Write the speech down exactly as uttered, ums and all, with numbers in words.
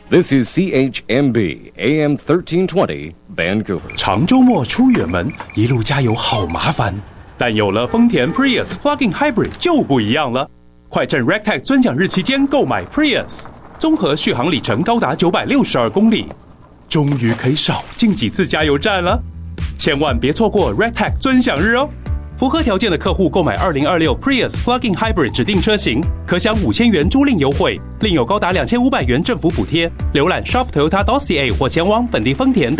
This is C H M B A M thirteen twenty Vancouver。 长周末出远门，一路加油好麻烦，但有了丰田 Prius Plug-in Hybrid 就不一样了。快趁 Ragtag 尊奖日期间购买 Prius， 综合续航里程高达九百六十二公里，终于可以少进几次加油站了。千万别错过 Ragtag 尊享日哦！符合条件的客户购买二零二六 Prius Plug-in Hybrid 指定车型，可享五千元租赁优惠，另有高达两千五百元政府补贴。浏览 shop toyota dot c a 或前往本地丰田。